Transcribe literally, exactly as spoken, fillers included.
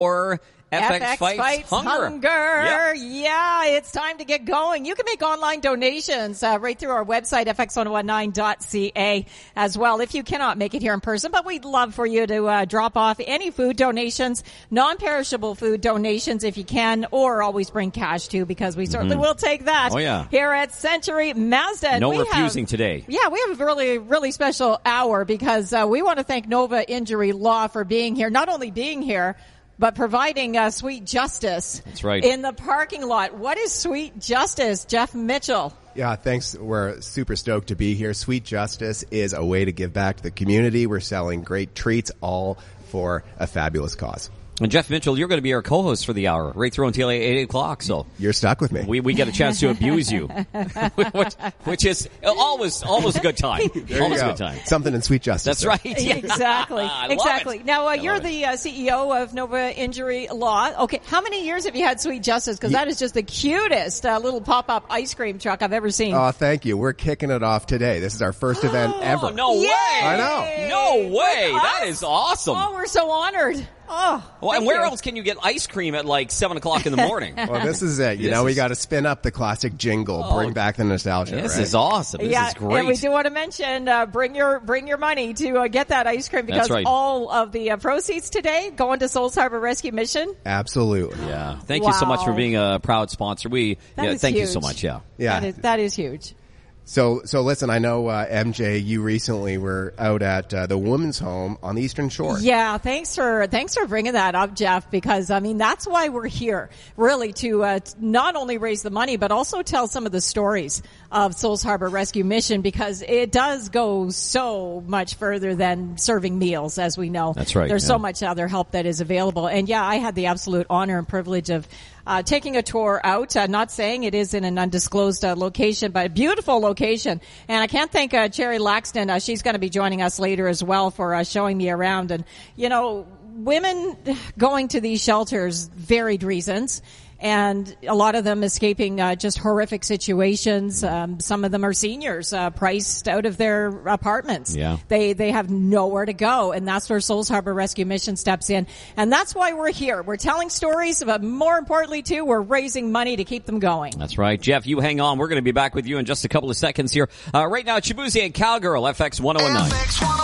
or F X, F X Fights, Fights Hunger. Hunger. Yep. Yeah, it's time to get going. You can make online donations uh, right through our website, f x one nineteen dot c a as well, if you cannot make it here in person. But we'd love for you to uh, drop off any food donations, non-perishable food donations if you can, or always bring cash too, because we certainly Mm-hmm. will take that Oh, yeah. here at Century Mazda. No we refusing have, today. Yeah, we have a really, really special hour because uh, we want to thank Nova Injury Law for being here, not only being here, but providing uh, sweet justice. That's right. In the parking lot. What is sweet justice, Jeff Mitchell? Yeah, thanks. We're super stoked to be here. Sweet Justice is a way to give back to the community. We're selling great treats, all for a fabulous cause. And Jeff Mitchell, you're going to be our co-host for the hour, right through until eight o'clock. So you're stuck with me. We we get a chance to abuse you, which, which is always always a good time. There always you a go. good time. Something in Sweet Justice. That's there. right. Exactly. I love exactly. it. Now, uh, I you're love the uh, C E O of Nova Injury Law. Okay, how many years have you had Sweet Justice? Because that is just the cutest uh, little pop-up ice cream truck I've ever seen. Oh, thank you. We're kicking it off today. This is our first event ever. Oh, no Yay! way. I know. No way. With That us? is awesome. Oh, we're so honored. Oh, Well, and thank where you. else can you get ice cream at like seven o'clock in the morning? Well, this is it. You This know, we is- got to spin up the classic jingle, Oh. bring back the nostalgia. This right? is awesome. This yeah, is great. and we do want to mention, uh, bring your bring your money to uh, get that ice cream, because That's right. all of the uh, proceeds today going to Souls Harbor Rescue Mission. Absolutely. Yeah. Thank you so much for Wow. being a proud sponsor. We That yeah, is thank you so huge. much. Yeah. Yeah. That is, that is huge. So, so listen, I know, uh, M J, you recently were out at uh, the Women's Home on the Eastern Shore. Yeah, thanks for thanks for bringing that up, Jeff, because I mean that's why we're here, really, to uh, not only raise the money but also tell some of the stories of Souls Harbor Rescue Mission, because it does go so much further than serving meals, as we know. That's right, There's yeah. so much other help that is available, and yeah, I had the absolute honor and privilege of uh, taking a tour out. Uh, not saying it is in an undisclosed uh, location, but a beautiful location. And I can't thank uh, Cherry Laxton. Uh, she's going to be joining us later as well for uh, showing me around. And you know, women going to these shelters, varied reasons. And a lot of them escaping uh, just horrific situations. Um, some of them are seniors, uh, priced out of their apartments. Yeah. They they have nowhere to go, and that's where Souls Harbor Rescue Mission steps in. And that's why we're here. We're telling stories, but more importantly, too, we're raising money to keep them going. That's right. Jeff, you hang on. We're going to be back with you in just a couple of seconds here. Uh, right now, Chibuzi and Cowgirl, F X one oh nine.